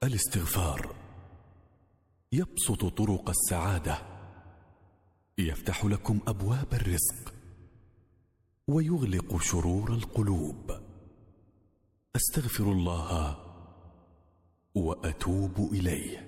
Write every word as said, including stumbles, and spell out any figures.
الاستغفار يبسط طرق السعادة، يفتح لكم أبواب الرزق، ويغلق شرور القلوب. أستغفر الله وأتوب إليه.